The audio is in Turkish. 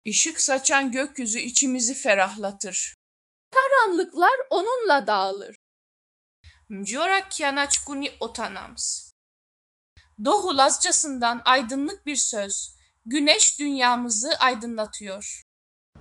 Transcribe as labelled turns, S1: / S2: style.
S1: Işık saçan gökyüzü içimizi ferahlatır.
S2: Karanlıklar onunla dağılır.
S1: Mjora kianaçkuni otanams. Dohu Lazcasından aydınlık bir söz. Güneş dünyamızı aydınlatıyor.